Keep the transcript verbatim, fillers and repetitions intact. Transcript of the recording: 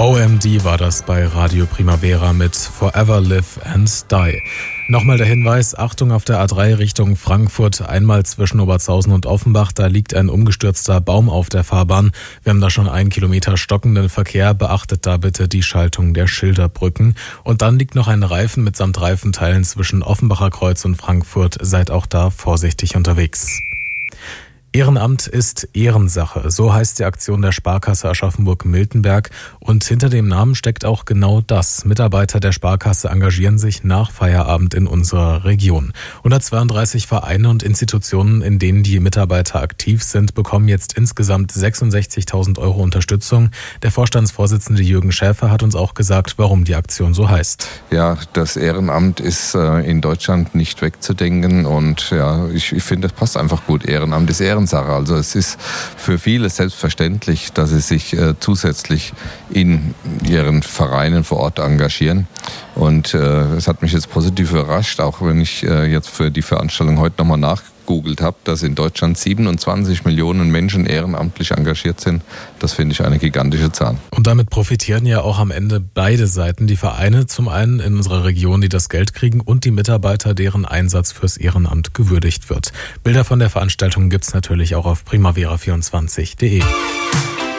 O M D war das bei Radio Primavera mit Forever Live and Die. Nochmal der Hinweis, Achtung auf der A drei Richtung Frankfurt, einmal zwischen Obertshausen und Offenbach, da liegt ein umgestürzter Baum auf der Fahrbahn. Wir haben da schon einen Kilometer stockenden Verkehr, beachtet da bitte die Schaltung der Schilderbrücken. Und dann liegt noch ein Reifen mitsamt Reifenteilen zwischen Offenbacher Kreuz und Frankfurt, seid auch da vorsichtig unterwegs. Ehrenamt ist Ehrensache, so heißt die Aktion der Sparkasse Aschaffenburg-Miltenberg und hinter dem Namen steckt auch genau das. Mitarbeiter der Sparkasse engagieren sich nach Feierabend in unserer Region. hundertzweiunddreißig Vereine und Institutionen, in denen die Mitarbeiter aktiv sind, bekommen jetzt insgesamt sechsundsechzigtausend Euro Unterstützung. Der Vorstandsvorsitzende Jürgen Schäfer hat uns auch gesagt, warum die Aktion so heißt. Ja, das Ehrenamt ist in Deutschland nicht wegzudenken und ja, ich, ich finde, das passt einfach gut. Ehrenamt ist Ehrenamt. Sache. Also es ist für viele selbstverständlich, dass sie sich äh, zusätzlich in ihren Vereinen vor Ort engagieren. Und äh, es hat mich jetzt positiv überrascht, auch wenn ich äh, jetzt für die Veranstaltung heute nochmal nachgegoogelt habe, dass in Deutschland siebenundzwanzig Millionen Menschen ehrenamtlich engagiert sind. Das finde ich eine gigantische Zahl. Und damit profitieren ja auch am Ende beide Seiten. Die Vereine zum einen in unserer Region, die das Geld kriegen, und die Mitarbeiter, deren Einsatz fürs Ehrenamt gewürdigt wird. Bilder von der Veranstaltung gibt's natürlich auch auf primavera vierundzwanzig punkt de.